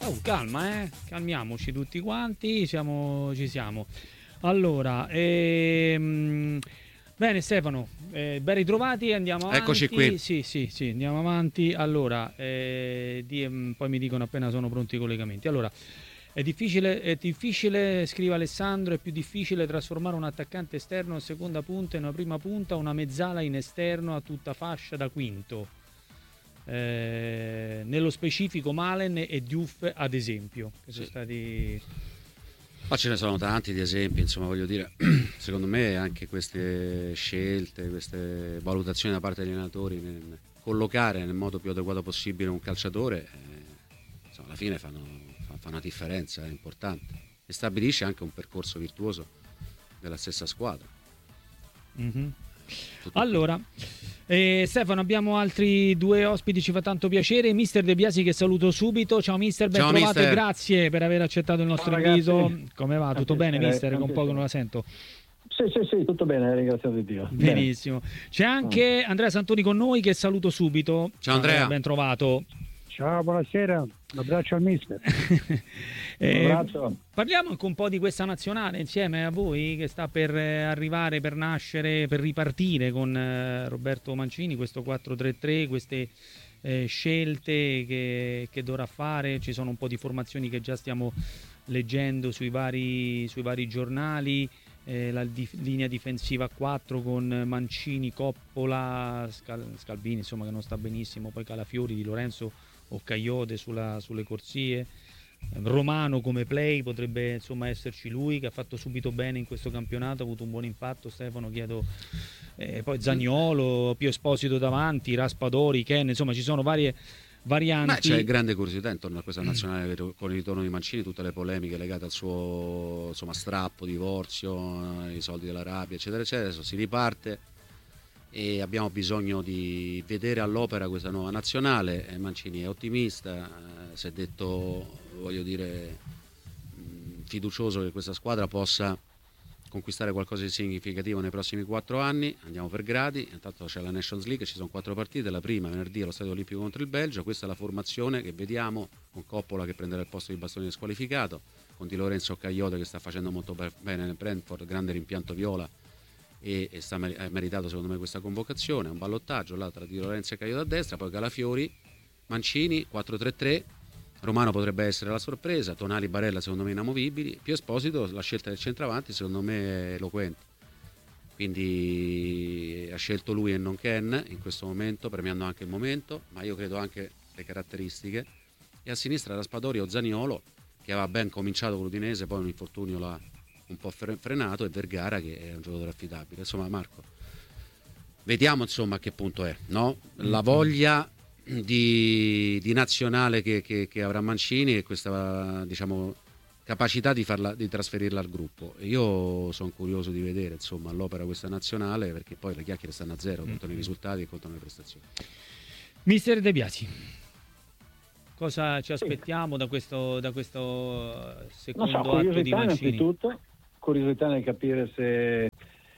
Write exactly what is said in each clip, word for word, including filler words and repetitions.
Oh, calma, eh, calmiamoci tutti quanti, siamo, ci siamo. Allora, ehm, bene Stefano, eh, ben ritrovati, andiamo avanti. Eccoci qui. Sì, sì, sì, andiamo avanti. Allora, eh, di, poi mi dicono appena sono pronti i collegamenti. Allora, è difficile, è difficile, scrive Alessandro, è più difficile trasformare un attaccante esterno a seconda punta in una prima punta, una mezzala in esterno a tutta fascia da quinto. Eh, nello specifico Malen e Diouf ad esempio, che Sì. sono stati... Ma ce ne sono tanti di esempi, insomma, voglio dire, secondo me anche queste scelte, queste valutazioni da parte degli allenatori nel collocare nel modo più adeguato possibile un calciatore, eh, insomma, alla fine fanno, fa una differenza, è importante, e stabilisce anche un percorso virtuoso della stessa squadra. Mm-hmm. Allora, eh, Stefano, abbiamo altri due ospiti, ci fa tanto piacere. Mister De Biasi, che saluto subito. Ciao mister, ben Ciao, trovato mister. E grazie per aver accettato il nostro Ciao, invito. Come va? Tutto piacere, bene mister? Che un po' che piacere. non la sento. Sì, sì, sì, tutto bene, ringraziamo di Dio. Benissimo. C'è anche Andrea Santoni con noi, che saluto subito. Ciao Andrea. Ah, ben trovato. Ciao, buonasera, un abbraccio al mister. eh, Un abbraccio. Parliamo anche un po' di questa nazionale insieme a voi, che sta per arrivare, per nascere, per ripartire con eh, Roberto Mancini, questo quattro tre tre, queste eh, scelte che, che dovrà fare. Ci sono un po' di formazioni che già stiamo leggendo sui vari, sui vari giornali. Eh, la dif- linea difensiva a quattro con Mancini, Coppola, Scal- Scalvini, insomma, che non sta benissimo, poi Calafiori, Di Lorenzo o Caiote sulla, sulle corsie. Romano come play potrebbe insomma esserci lui, che ha fatto subito bene in questo campionato, ha avuto un buon impatto. Stefano, chiedo, eh, poi Zaniolo, Pio Esposito davanti, Raspadori, Ken, insomma ci sono varie varianti. Ma c'è grande curiosità intorno a questa nazionale con il ritorno di Mancini, tutte le polemiche legate al suo insomma strappo, divorzio, i soldi dell'Arabia, eccetera eccetera. Adesso si riparte e abbiamo bisogno di vedere all'opera questa nuova nazionale. Mancini è ottimista, eh, si è detto, voglio dire, fiducioso che questa squadra possa conquistare qualcosa di significativo nei prossimi quattro anni. Andiamo per gradi. Intanto c'è la Nations League, ci sono quattro partite, la prima venerdì allo Stadio Olimpico contro il Belgio. Questa è la formazione che vediamo, con Coppola che prenderà il posto di Bastoni squalificato, con Di Lorenzo Caiote che sta facendo molto bene nel Brentford, grande rimpianto viola, e, e sta ha meritato secondo me questa convocazione. Un ballottaggio là tra Di Lorenzo e Caiote a destra, poi Calafiori, Mancini, quattro tre tre. Romano potrebbe essere la sorpresa, Tonali, Barella secondo me inamovibili, Pio Esposito, la scelta del centravanti secondo me è eloquente, quindi ha scelto lui e non Ken in questo momento, premiando anche il momento, ma io credo anche le caratteristiche. E a sinistra Raspadori o Zaniolo, che aveva ben cominciato con l'Udinese, poi un infortunio l'ha un po' frenato, e Vergara, che è un giocatore affidabile. Insomma, Marco, vediamo insomma a che punto è, no? La voglia Di, di nazionale che, che, che avrà Mancini, e questa diciamo capacità di, farla, di trasferirla al gruppo. Io sono curioso di vedere insomma all'opera questa nazionale, perché poi le chiacchiere stanno a zero, contano i risultati e contano le prestazioni. Mister De Biasi, cosa ci aspettiamo sì. da questo da questo secondo so, atto di Mancini? Innanzitutto curiosità nel capire se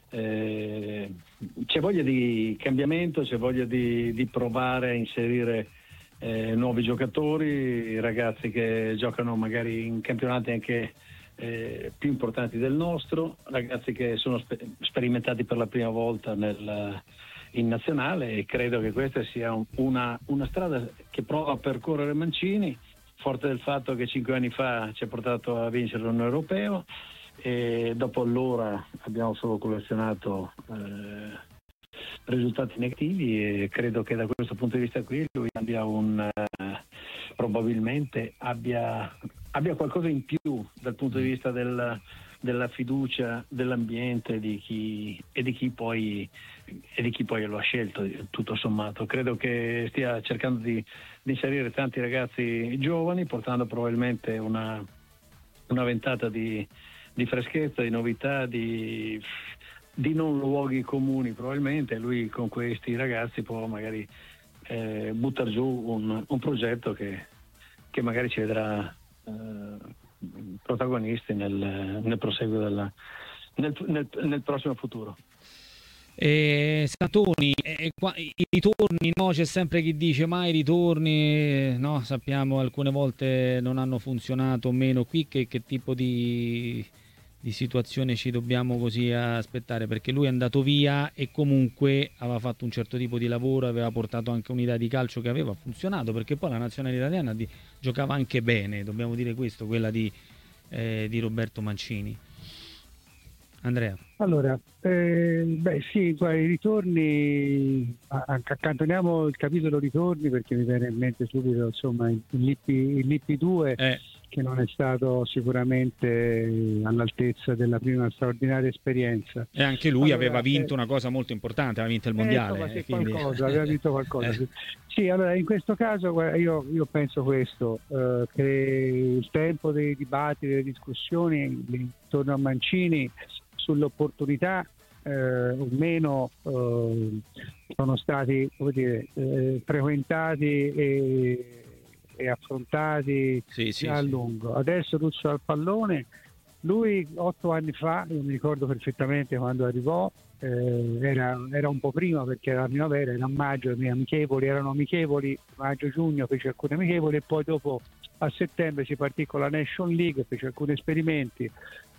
Eh, c'è voglia di cambiamento, c'è voglia di, di provare a inserire eh, nuovi giocatori, ragazzi che giocano magari in campionati anche eh, più importanti del nostro, ragazzi che sono sper- sperimentati per la prima volta nel, in nazionale, e credo che questa sia un, una, una strada che prova a percorrere Mancini, forte del fatto che cinque anni fa ci ha portato a vincere un europeo. E dopo allora abbiamo solo collezionato eh, risultati negativi, e credo che da questo punto di vista qui lui abbia un eh, probabilmente abbia, abbia qualcosa in più dal punto di vista del, della fiducia dell'ambiente di chi, e di chi poi e di chi poi lo ha scelto, tutto sommato. Credo che stia cercando di, di inserire tanti ragazzi giovani, portando probabilmente una, una ventata di di freschezza, di novità, di, di non luoghi comuni probabilmente. Lui con questi ragazzi può magari eh, buttare giù un, un progetto che, che magari ci vedrà eh, protagonisti nel, nel proseguo della, nel, nel, nel prossimo futuro. E Santoni, e qua, i ritorni, no? C'è sempre chi dice mai i ritorni, no? Sappiamo alcune volte non hanno funzionato o meno qui, che, che tipo di, di situazione ci dobbiamo così aspettare, perché lui è andato via e comunque aveva fatto un certo tipo di lavoro, aveva portato anche un'idea di calcio che aveva funzionato, perché poi la nazionale italiana di, giocava anche bene, dobbiamo dire questo, quella di, eh, di Roberto Mancini. Andrea. Allora, eh, beh sì, guarda, i ritorni, accantoniamo il capitolo ritorni perché mi viene in mente subito insomma il Lippi due eh. che non è stato sicuramente all'altezza della prima straordinaria esperienza. E anche lui allora, aveva vinto eh, una cosa molto importante, aveva vinto il mondiale. Eh, insomma, sì, quindi... qualcosa, aveva vinto qualcosa. eh. Sì, allora in questo caso guarda, io, io penso questo, eh, che il tempo dei dibattiti, delle discussioni intorno a Mancini sull'opportunità eh, o meno eh, sono stati, come dire, eh, frequentati e, e affrontati sì, sì, a sì. lungo. Adesso Russo al pallone, lui otto anni fa, io mi ricordo perfettamente quando arrivò, eh, era, era un po' prima perché era la primavera, era a maggio, le mie amichevoli erano amichevoli, maggio-giugno fece alcune amichevoli e poi dopo a settembre si partì con la Nation League, fece alcuni esperimenti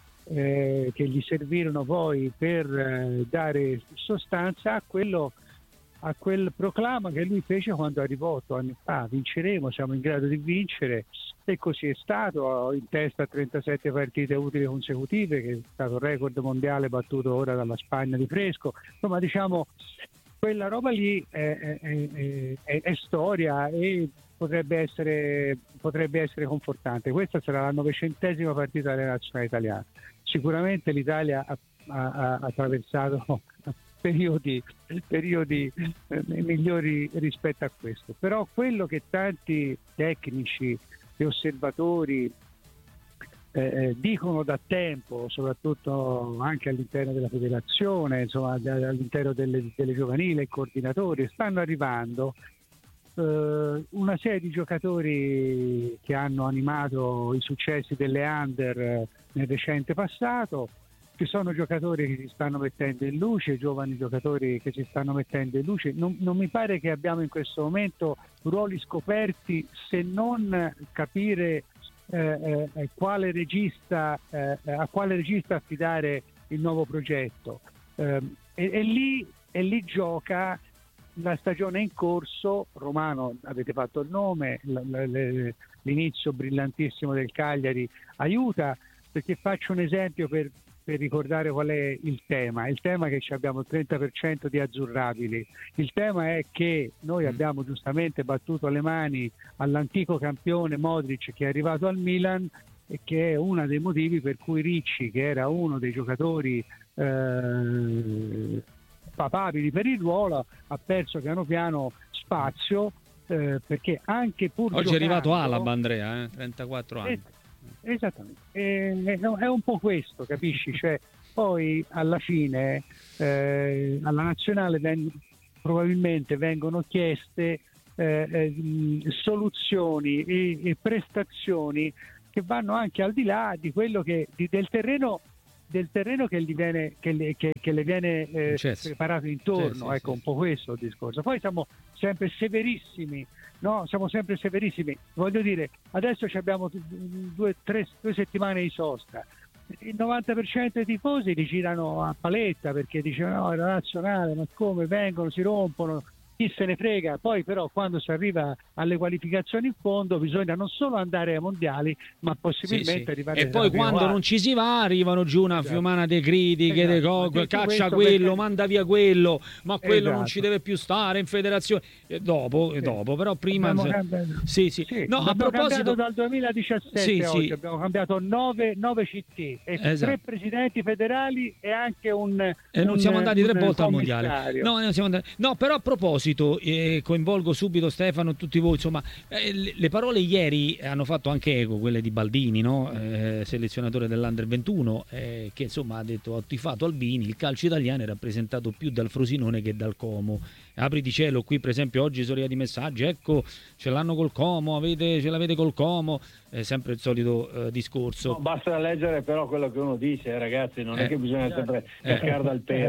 Eh, che gli servirono poi per eh, dare sostanza a quello a quel proclama che lui fece quando arrivò otto anni fa: vinceremo, siamo in grado di vincere, e così è stato, in testa a trentasette partite utili consecutive, che è stato il record mondiale battuto ora dalla Spagna di fresco. Insomma, diciamo, quella roba lì è, è, è, è, è storia e potrebbe essere potrebbe essere confortante. Questa sarà la novecentesima partita della nazionale italiana. Sicuramente l'Italia ha, ha, ha attraversato periodi, periodi eh, migliori rispetto a questo, però quello che tanti tecnici e osservatori eh, dicono da tempo, soprattutto anche all'interno della federazione, insomma all'interno delle, delle giovanili e coordinatori, stanno arrivando eh, una serie di giocatori che hanno animato i successi delle under nel recente passato. Ci sono giocatori che si stanno mettendo in luce, giovani giocatori che si stanno mettendo in luce. Non, non mi pare che abbiamo in questo momento ruoli scoperti, se non capire eh, eh, quale regista, eh, a quale regista affidare il nuovo progetto. Eh, e, e, lì, e lì gioca la stagione in corso. Romano, avete fatto il nome, l- l- l'inizio brillantissimo del Cagliari aiuta, perché faccio un esempio per, per ricordare qual è il tema. Il tema è che abbiamo il trenta per cento di azzurrabili. Il tema è che noi abbiamo giustamente battuto le mani all'antico campione Modric, che è arrivato al Milan, e che è uno dei motivi per cui Ricci, che era uno dei giocatori eh, papabili per il ruolo, ha perso piano piano spazio, eh, perché anche pur oggi giocando, è arrivato Alaba, Andrea, eh? trentaquattro anni. Eh, esattamente, eh, è un po' questo, capisci? Cioè, poi alla fine eh, alla nazionale ven- probabilmente vengono chieste eh, eh, soluzioni e, e prestazioni che vanno anche al di là di quello che di, del terreno del terreno che gli viene, che le, che, che le viene eh, preparato intorno. Sì, sì, ecco, sì, un po' questo il discorso. Poi siamo sempre severissimi, no? Siamo sempre severissimi. Voglio dire, adesso abbiamo due, tre, due settimane di sosta. Il novanta per cento dei tifosi li girano a paletta perché dicono no, è la nazionale, ma come vengono, si rompono, chi se ne frega. Poi però quando si arriva alle qualificazioni in fondo bisogna non solo andare ai mondiali, ma possibilmente sì, sì. arrivare e poi quando non ci si va arrivano giù una esatto. fiumana di critiche, esatto. de co- caccia quello, perché... manda via quello, ma quello esatto. non ci deve più stare in federazione. E dopo, sì. dopo però prima sì, sì. sì. No, a proposito dal duemiladiciassette sì, a oggi sì. abbiamo cambiato nove, nove C T e esatto. tre presidenti federali e anche un e non un, siamo andati tre volte al mondiale. No, non siamo andati... no, però a proposito Eh, coinvolgo subito Stefano e tutti voi, insomma eh, le, le parole ieri hanno fatto anche eco, quelle di Baldini, no? eh, selezionatore dell'Under ventuno, eh, che insomma ha detto: ho tifato Albini, il calcio italiano è rappresentato più dal Frosinone che dal Como. Apri di cielo, qui per esempio oggi sono arrivati messaggi, ecco ce l'hanno col Como, avete, ce l'avete col Como, è sempre il solito eh, discorso. No, basta leggere però quello che uno dice, ragazzi, non eh, è che bisogna sempre cascare eh, dal pero.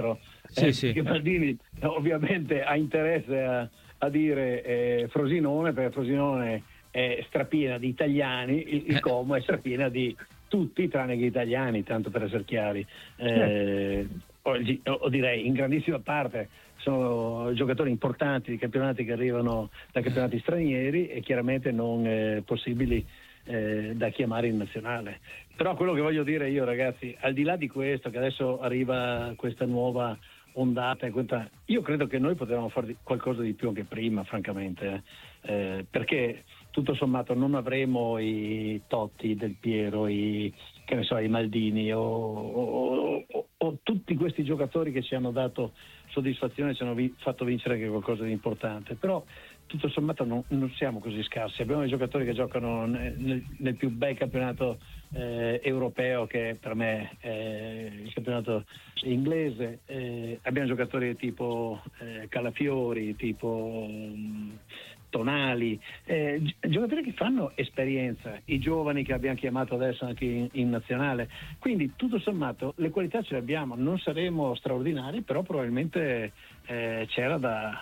Sì, eh, sì. che Baldini ovviamente ha interesse a, a dire eh, Frosinone, perché Frosinone è strapiena di italiani, il, il Como è strapiena di tutti tranne che italiani, tanto per essere chiari. Eh, o, o direi in grandissima parte sono giocatori importanti di campionati che arrivano da campionati stranieri e chiaramente non eh, possibili eh, da chiamare in nazionale. Però quello che voglio dire io, ragazzi, al di là di questo, che adesso arriva questa nuova ondata, io credo che noi potevamo fare qualcosa di più anche prima, francamente, eh, perché tutto sommato non avremo i Totti, Del Piero, i, che ne so, i Maldini o, o, o, o tutti questi giocatori che ci hanno dato soddisfazione, ci hanno vi, fatto vincere anche qualcosa di importante, però tutto sommato non, non siamo così scarsi. Abbiamo dei giocatori che giocano nel, nel più bel campionato eh, europeo, che per me è il campionato inglese. Eh, abbiamo giocatori tipo eh, Calafiori, tipo um, Tonali, eh, giocatori che fanno esperienza, i giovani che abbiamo chiamato adesso anche in, in nazionale. Quindi tutto sommato le qualità ce le abbiamo, non saremo straordinari, però probabilmente eh, c'era da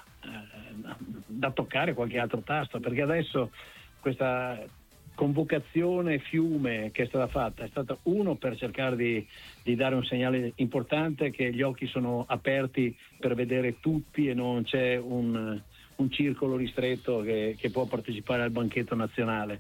da toccare qualche altro tasto, perché adesso questa convocazione fiume che è stata fatta è stata uno per cercare di, di dare un segnale importante che gli occhi sono aperti per vedere tutti e non c'è un, un circolo ristretto che, che può partecipare al banchetto nazionale,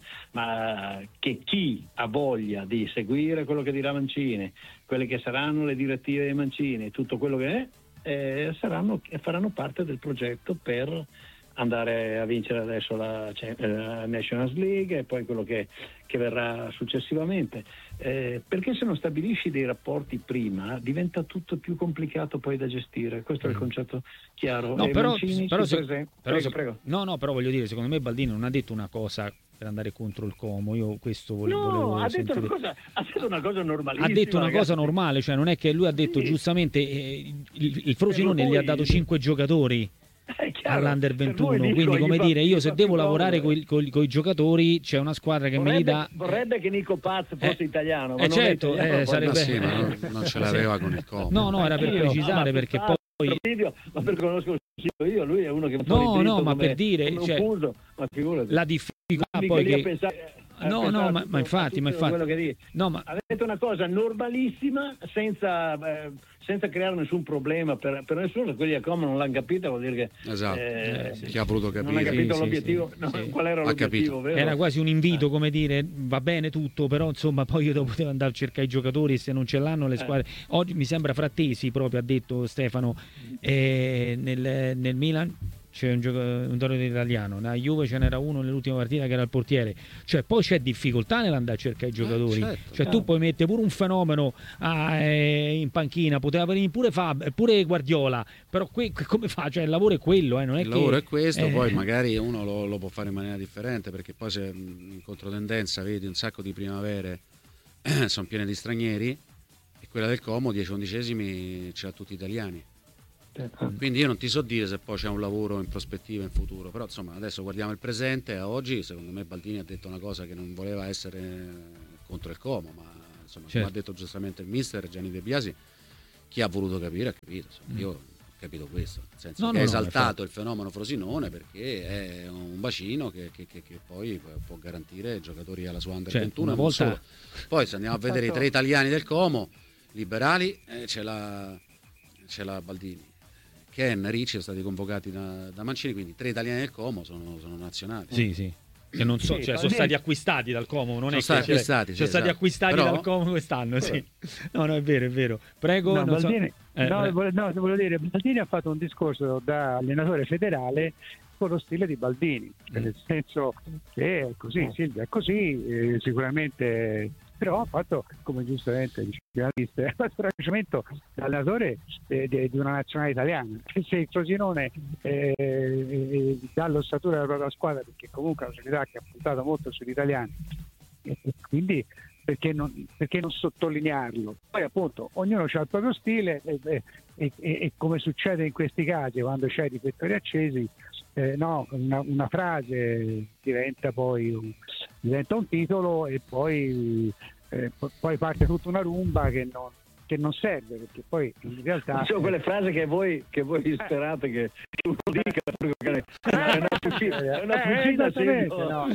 ma che chi ha voglia di seguire quello che dirà Mancini, quelle che saranno le direttive di Mancini, tutto quello che è, Eh, saranno, faranno parte del progetto per andare a vincere adesso la, cioè, la Nations League e poi quello che, che verrà successivamente, eh, perché se non stabilisci dei rapporti prima diventa tutto più complicato poi da gestire. Questo mm. è il concetto chiaro. No, e però, però, se, presenta... però prego, se, prego. no no però voglio dire, secondo me Baldini non ha detto una cosa per andare contro il Como. Io questo volevo, no, volevo ha sentire. detto, una cosa, ha detto una cosa normalissima. Ha detto una ragazzi. cosa normale, cioè non è che lui ha detto sì. giustamente eh, il, il Frosinone voi, gli ha dato cinque giocatori all'Under ventuno, dico, quindi come fa, dire, io se devo lavorare con i giocatori c'è una squadra che vorrebbe, me li dà. Vorrebbe che Nico Paz fosse eh, italiano, ma eh, non certo, è italiano, eh, sarebbe... ma sì, ma non, non ce l'aveva con il Como. No, no, era per Anch'io, precisare, no, perché ma poi video, ma perché conosco io, lui è uno che no, no, ma come, per dire, come cioè, fuso, ma figurati. la difficoltà Quindi poi che... pensare, No, no, ma, ma infatti, ma infatti... Che no, ma... ha detto una cosa normalissima senza, eh, senza creare nessun problema per, per nessuno. Quelli a Como non l'hanno capita, vuol dire che esatto. eh, eh, sì. Chi ha voluto capire non ha capito sì, l'obiettivo, sì, no, sì. qual era ha l'obiettivo, vero? Era quasi un invito, come dire, va bene tutto, però insomma poi io dopo devo andare a cercare i giocatori e se non ce l'hanno le squadre. Oggi mi sembra Frattesi proprio ha detto Stefano eh, nel, nel Milan c'è un giocatore italiano, nella Juve ce n'era uno nell'ultima partita che era il portiere, cioè poi c'è difficoltà nell'andare a cercare i giocatori, eh, certo, cioè tu puoi mettere pure un fenomeno ah, eh, in panchina, poteva venire pure Fab, pure Guardiola, però que, come fa? Cioè il lavoro è quello, eh, non è il che, lavoro è questo, eh... poi magari uno lo, lo può fare in maniera differente, perché poi se in controtendenza vedi un sacco di primavere sono piene di stranieri e quella del Como dieci undicesimi ce l'ha tutti italiani. Quindi io non ti so dire se poi c'è un lavoro in prospettiva in futuro, però insomma adesso guardiamo il presente e oggi secondo me Baldini ha detto una cosa che non voleva essere contro il Como, ma insomma certo. Come ha detto giustamente il mister Gianni De Biasi, chi ha voluto capire ha capito, insomma, mm. io ho capito questo, nel senso no, che no, è esaltato no, il fenomeno Frosinone perché è un bacino che, che, che, che poi può garantire giocatori alla sua Under cioè, ventuno e non volta... solo. Poi se andiamo a vedere i tre italiani del Como, liberali, eh, c'è la, c'è la Baldini. Ken, Ricci sono stati convocati da, da Mancini, quindi tre italiani del Como sono, sono nazionali. Sì, sì. Che non so, sì, cioè, sono stati acquistati dal Como, non sono è stati che acquistati, sono sì, stati esatto. acquistati Però... dal Como quest'anno, sì. No, no, è vero, è vero. Prego, no, non Baldini, so... eh, no, pre... volevo, no, volevo dire, Baldini ha fatto un discorso da allenatore federale con lo stile di Baldini, mm. nel senso che è così, Silvia, è così, eh, sicuramente. Però ha fatto, come giustamente diceva, ha fatto un ragionamento da allenatore eh, di, di una nazionale italiana. Se il Frosinone eh, eh, dà l'ossatura della propria squadra, perché comunque è una società che ha puntato molto sugli italiani, e, e quindi perché non, perché non sottolinearlo? Poi appunto ognuno ha il proprio stile e, e, e, e come succede in questi casi quando c'è i riflettori accesi, eh, no, una, una frase diventa poi un, diventa un titolo e poi, eh, poi parte tutta una rumba che non, che non serve, perché poi in realtà sono quelle frasi che voi che voi sperate che, che uno dica, è una fucina, è una fucina, eh, no. no.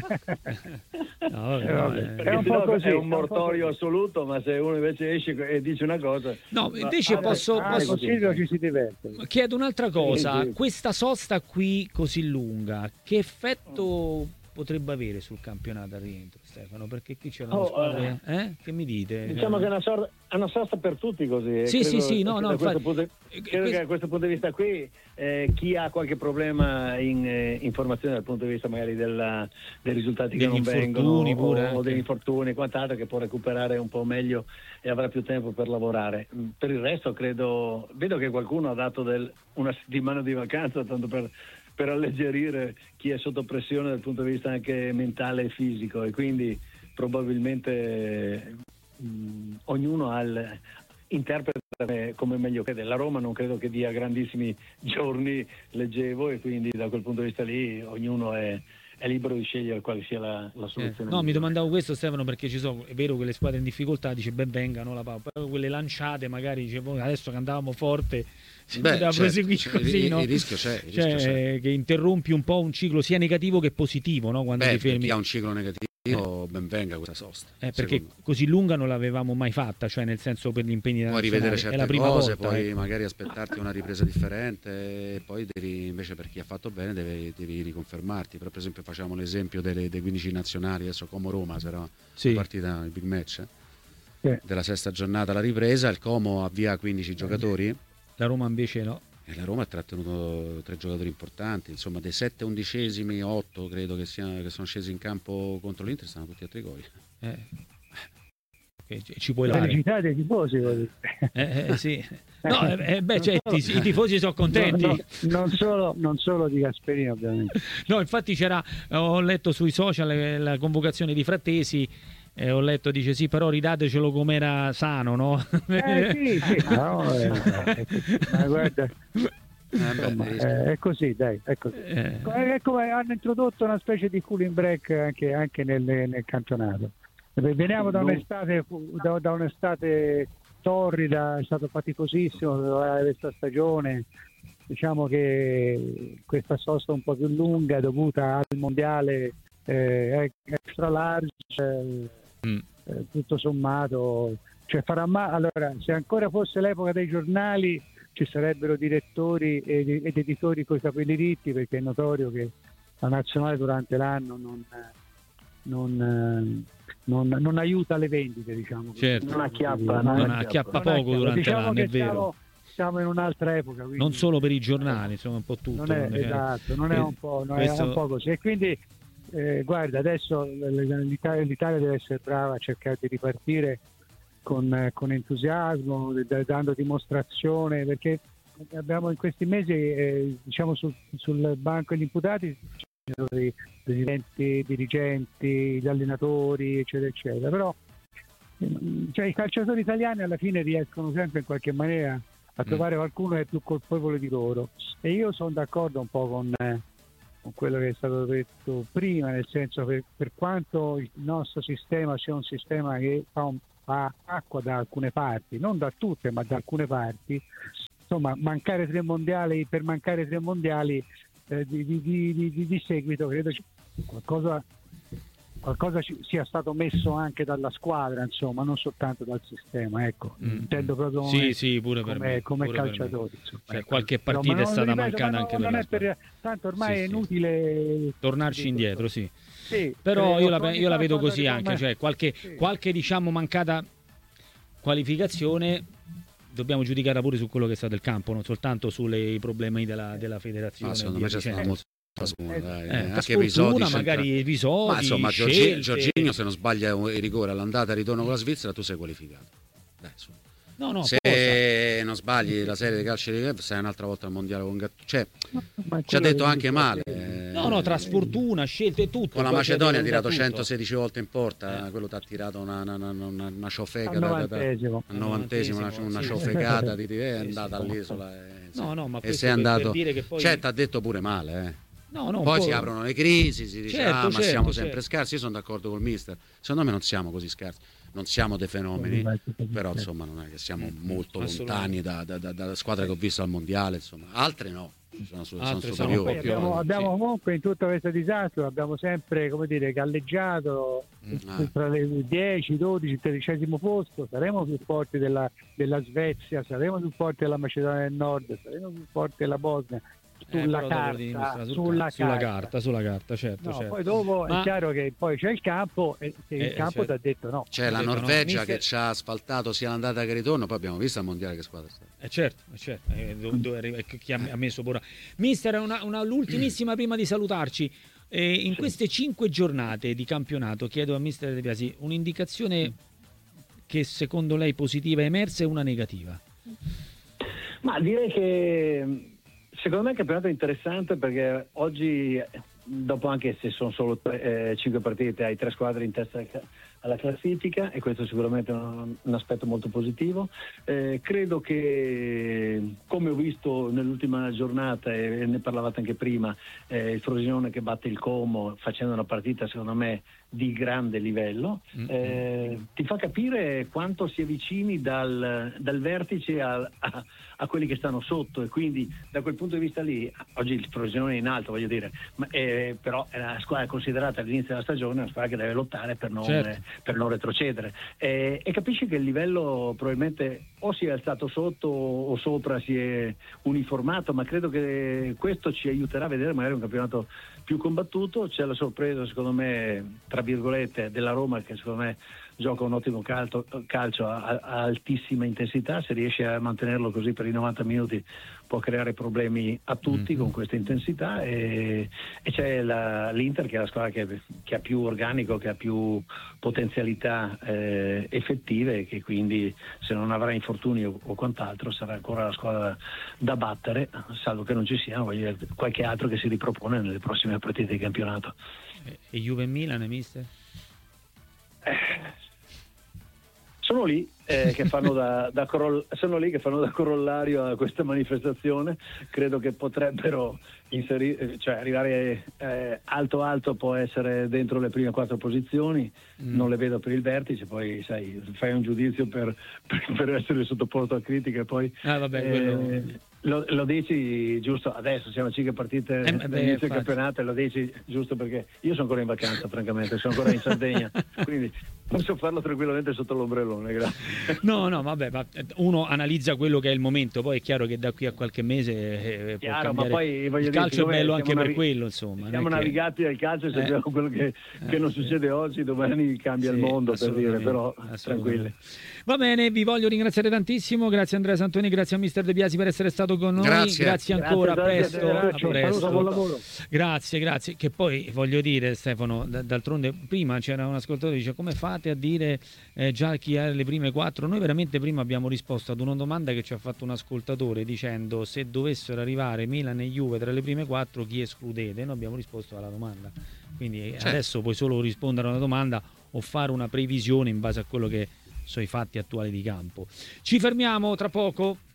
No, vabbè, Eh, no, vabbè. eh. È un po' così, è è un un po' mortorio così. assoluto, ma se uno invece esce e dice una cosa, No, ma- invece ah, posso, Ah, posso- così ci si diverte. chiedo un'altra cosa. Sì, sì. Questa sosta qui così lunga, che effetto potrebbe avere sul campionato al rientro, Stefano? Perché qui c'erano Oh, squadre, eh? Che mi dite? diciamo che è una, sorta, è una sosta per tutti così. e Sì, credo sì, sì, no, che no, da questo infatti- punto, eh, credo questo- che da questo punto di vista qui eh, chi ha qualche problema in eh, informazione dal punto di vista magari della, dei risultati che Degli non vengono infortuni pure o, anche. o degli infortuni e quant'altro, che può recuperare un po' meglio e avrà più tempo per lavorare. Mm, Per il resto credo, vedo che qualcuno ha dato del, una settimana di vacanza tanto per per alleggerire chi è sotto pressione dal punto di vista anche mentale e fisico, e quindi probabilmente mh, ognuno ha il, interpreta come meglio crede. La Roma non credo che dia grandissimi giorni, leggevo, e quindi da quel punto di vista lì ognuno è, è libero di scegliere quale sia la, la Eh, soluzione. no, mi migliore. domandavo questo, Stefano, perché ci sono, è vero che le squadre in difficoltà dice ben vengano la pau, però quelle lanciate magari dice "Boh, adesso che andavamo forte si Beh, poteva certo, proseguire cioè, così, il, no? il rischio c'è, il Cioè, rischio c'è. che interrompi un po' un ciclo sia negativo che positivo, no? Quando Beh, ti per fermi. chi ha un ciclo negativo, ben venga questa sosta. Eh, perché secondo me. così lunga non l'avevamo mai fatta, cioè nel senso per gli impegni da Puoi nazionale. rivedere È certe la prima cose, volta, puoi ecco. magari aspettarti una ripresa differente, e poi devi, invece per chi ha fatto bene devi, devi riconfermarti. Però per esempio facciamo l'esempio delle, dei quindici nazionali, adesso Como Roma sarà Sì. una partita, il big match eh, Sì. della sesta giornata, la ripresa, il Como avvia quindici giocatori La Roma invece no. e la Roma ha trattenuto tre giocatori importanti, insomma dei sette undicesimi, otto credo che, sia, che sono scesi in campo contro l'Inter, stanno tutti a tre gol. Eh. Ok, ci- ci puoi La dare. felicità dei tifosi, voglio dire. Eh, eh, sì. No, eh, eh, beh, cioè, i, i tifosi sono contenti. No, no, non, solo, non solo di Gasperini, ovviamente. No, infatti c'era, ho letto sui social eh, la convocazione di Frattesi, eh, ho letto, dice sì, però ridatecelo com'era sano, no? Eh sì, sì, no, eh, ma guarda, Eh, beh, insomma, devi- eh, è così, dai, è così. Eh, È come hanno introdotto una specie di cooling break anche, anche nel, nel campionato. Veniamo da un'estate, da, da un'estate torrida, è stato faticosissimo questa stagione. Diciamo che questa sosta un po' più lunga dovuta al mondiale eh, extra large, eh, Mm. eh, tutto sommato, cioè farà ma- allora, se ancora fosse l'epoca dei giornali ci sarebbero direttori ed, ed editori coi capelli ritti, perché è notorio che la nazionale durante l'anno non, non, non, non aiuta le vendite, diciamo. Certo. Non acchiappa, non non acchiappa acchiappa. poco durante diciamo l'anno, che è vero. Siamo, siamo in un'altra epoca. Quindi Non solo per i giornali, insomma, un po' tutto. non è, cioè, esatto, non è eh, un po', non questo- è un po' così. E quindi eh, guarda, adesso l'Italia, l'Italia deve essere brava a cercare di ripartire con, eh, con entusiasmo, d- dando dimostrazione, perché abbiamo in questi mesi, eh, diciamo sul, sul banco degli imputati ci sono dei presidenti, dirigenti, gli allenatori, eccetera, eccetera. Però eh, cioè, i calciatori italiani alla fine riescono sempre in qualche maniera a trovare qualcuno che è più colpevole di loro. E io sono d'accordo un po' con, eh, con quello che è stato detto prima, nel senso che per quanto il nostro sistema sia un sistema che fa, un, fa acqua da alcune parti, non da tutte, ma da alcune parti, insomma, mancare tre mondiali per mancare tre mondiali eh, di, di, di, di, di seguito, credo ci- qualcosa, qualcosa ci sia stato messo anche dalla squadra, insomma, non soltanto dal sistema, ecco. Mm, Intendo proprio sì, come, sì, pure per come, me, come pure per me. calciatori, insomma. Cioè, Ecco. qualche Però, partita ma è non- stata ripeto, mancata ma anche non, per non la è per, tanto ormai Sì, è sì. inutile tornarci dico, indietro, sì. sì, Però eh, io la, otto anni io la fa, vedo quando così arrivò anche, me- cioè qualche, sì. qualche diciamo mancata qualificazione dobbiamo giudicarla pure su quello che è stato il campo, non soltanto sui problemi della, della federazione. ma secondo via me c'è stata dicendo. molta sfumato, dai. Eh, anche sfortuna, episodi magari centra- episodi, ma insomma Giorgi- scelte. Giorginio se non sbaglia il rigore all'andata e ritorno con la Svizzera tu sei qualificato. Dai, su. No, no, se posa. non sbagli la serie di calcio di Gattuso sei un'altra volta al mondiale con Gattuso, cioè Ma ci ha quello detto che anche dico, male sì. eh, No, no, tra sfortuna, scelte e tutto. con la poi Macedonia ha c'è tirato tutto. centosedici volte in porta, Eh. quello ti ha tirato una, una, una, una, una ciofeca Al da- da- da- novantesimo. al novantesimo, una, Novantesimo, una sì. ciofecata di te è Sì, andata sì. all'isola e, No, no, ma e questo sei per- per andato dire che poi- cioè ti ha detto pure male eh. No, no, un Poi po'- si aprono le crisi, si dice Certo, ah ma certo, siamo certo. sempre scarsi, io sono d'accordo col mister, secondo me non siamo così scarsi, non siamo dei fenomeni, però insomma non è che siamo molto lontani da, da, da, da squadre che ho visto al mondiale, insomma. Altre no, sono, sono Altre sono superiori. un po' più- Abbiamo, abbiamo sì. comunque in tutto questo disastro abbiamo sempre, come dire, galleggiato Ah. tra le dieci, dodici, tredicesimo posto. Saremo più forti della, della Svezia, saremo più forti della Macedonia del Nord, saremo più forti della Bosnia. Eh, Sulla però dopo devi carta, dimostrare sul sulla ca- sulla carta. carta, sulla carta, certo, No, certo. poi dopo Ma- è chiaro che poi c'è il campo e che Eh, il campo certo. ti ha detto no. C'è la Detto no, Norvegia mister- che ci ha asfaltato sia l'andata che il ritorno, poi abbiamo visto al mondiale che squadra sta. Eh certo, eh certo, eh, do- dove arriva- eh, chi ha ha messo pure. Mister, una, una- l'ultimissima prima di salutarci. Eh, in queste cinque giornate di campionato chiedo a Mister De Biasi un'indicazione che secondo lei positiva è emersa e una negativa. Ma direi che secondo me il campionato è interessante perché oggi, dopo anche se sono solo tre, eh, cinque partite, hai tre squadre in testa al ca- alla classifica e questo è sicuramente un, un aspetto molto positivo. Eh, credo che, come ho visto nell'ultima giornata e ne parlavate anche prima, eh, il Frosinone che batte il Como facendo una partita secondo me di grande livello, eh, ti fa capire quanto si avvicini dal, dal vertice a, a, a quelli che stanno sotto e quindi da quel punto di vista lì, oggi il Frosinone è in alto voglio dire, ma, eh, però è una squadra considerata all'inizio della stagione una squadra che deve lottare per non, Certo. eh, per non retrocedere eh, e capisci che il livello probabilmente o si è alzato sotto o sopra si è uniformato, ma credo che questo ci aiuterà a vedere magari un campionato più combattuto. C'è la sorpresa secondo me tra virgolette della Roma che secondo me gioca un ottimo calcio, calcio a, a altissima intensità, se riesce a mantenerlo così per i novanta minuti può creare problemi a tutti Mm-hmm. con questa intensità e, e c'è la, l'Inter che è la squadra che, che ha più organico, che ha più potenzialità eh, effettive e che quindi se non avrà infortuni o, o quant'altro sarà ancora la squadra da battere, salvo che non ci sia voglio dire, qualche altro che si ripropone nelle prossime partite di campionato. E, e Juve e Milan, Mister? Sono lì, eh, che fanno da, da coroll- sono lì che fanno da corollario a questa manifestazione, credo che potrebbero inserire, cioè arrivare eh, alto alto, può essere dentro le prime quattro posizioni, Mm. non le vedo per il vertice, poi sai, fai un giudizio per, per, per essere sottoposto a critiche e poi Ah, vabbè, eh, quello- lo, lo dici giusto adesso, siamo a cinque partite Eh, beh, dall'inizio del infatti. campionato e lo dici giusto perché io sono ancora in vacanza francamente, sono ancora in Sardegna, quindi posso farlo tranquillamente sotto l'ombrellone, grazie. No, no, vabbè, ma uno analizza quello che è il momento, poi è chiaro che da qui a qualche mese eh, può Chiaro, ma cambiare. poi voglio Il dire, calcio è siccome bello anche siamo per navi- quello, insomma. Siamo non è che- navigati al calcio e Eh. sappiamo quello che, che non succede oggi, domani cambia il Sì, mondo per dire, assolutamente, però assolutamente. tranquilli. Va bene, vi voglio ringraziare tantissimo, grazie Andrea Santoni, grazie a Mister De Biasi per essere stato con noi, Grazie. grazie ancora, a Grazie, presto, grazie, a grazie. presto. Saluto, buon lavoro. Grazie, grazie. Che poi voglio dire, Stefano, d- d'altronde prima c'era un ascoltatore che dice come fate a dire eh, già chi ha le prime quattro? Noi veramente prima abbiamo risposto ad una domanda che ci ha fatto un ascoltatore dicendo se dovessero arrivare Milan e Juve tra le prime quattro chi escludete? Noi abbiamo risposto alla domanda. Quindi eh, Certo. adesso puoi solo rispondere a una domanda o fare una previsione in base a quello che sono i fatti attuali di campo. Ci fermiamo tra poco.